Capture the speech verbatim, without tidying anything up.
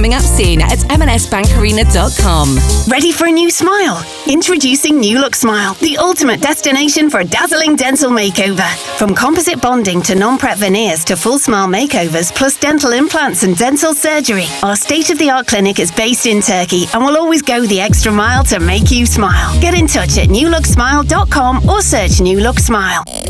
coming up soon at m n s bank arena dot com. Ready for a new smile? Introducing New Look Smile, the ultimate destination for a dazzling dental makeover. From composite bonding to non-prep veneers to full smile makeovers, plus dental implants and dental surgery, our state-of-the-art clinic is based in Turkey and will always go the extra mile to make you smile. Get in touch at new look smile dot com or search New Look Smile.